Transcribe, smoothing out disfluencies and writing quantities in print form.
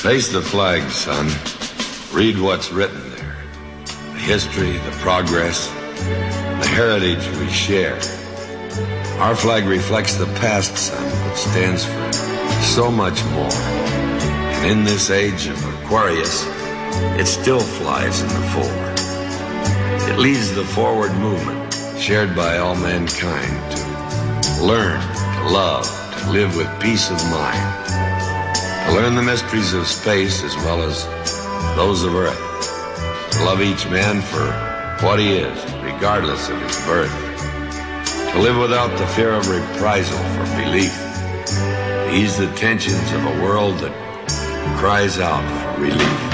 Face the flag, son. Read what's written there. The history, the progress, the heritage we share. Our flag reflects the past, son, but stands for so much more. And in this age of Aquarius, it still flies in the forward. It leads the forward movement, shared by all mankind, to learn, to love, to live with peace of mind, to learn the mysteries of space as well as those of Earth, to love each man for what he is, regardless of his birth, to live without the fear of reprisal for belief, to ease the tensions of a world that cries out for relief.